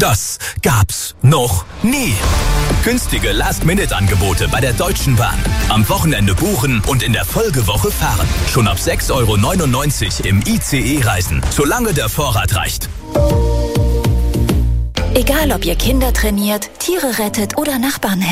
Das gab's noch nie. Günstige Last-Minute-Angebote bei der Deutschen Bahn. Am Wochenende buchen und in der Folgewoche fahren. Schon ab 6,99 € im ICE reisen, solange der Vorrat reicht. Egal, ob ihr Kinder trainiert, Tiere rettet oder Nachbarn helft.